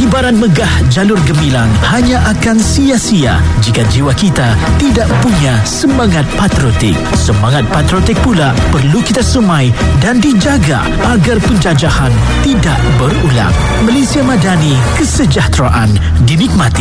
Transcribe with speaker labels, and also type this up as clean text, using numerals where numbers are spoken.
Speaker 1: Ibarat megah jalur gemilang hanya akan sia-sia jika jiwa kita tidak punya semangat patriotik. Semangat patriotik pula perlu kita semai dan dijaga agar penjajahan tidak berulang. Malaysia Madani, kesejahteraan dinikmati.